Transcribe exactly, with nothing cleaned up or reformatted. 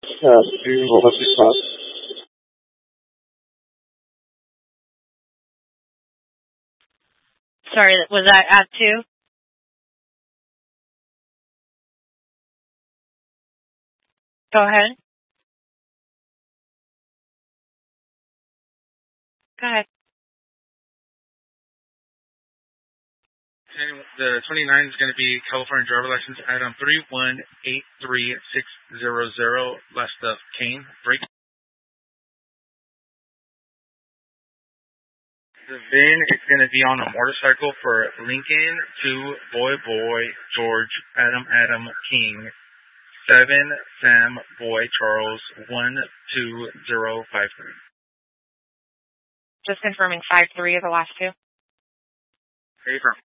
Uh, two, what was the spot? Sorry, was that at two? Go ahead. Go ahead. And the twenty-nine is going to be California driver license item three one eight three six zero zero, last of Kane, break. The V I N is going to be on a motorcycle for Lincoln two Boy Boy George Adam Adam King seven Sam Boy Charles one two zero five three. Just confirming five three of the last two. Affirm.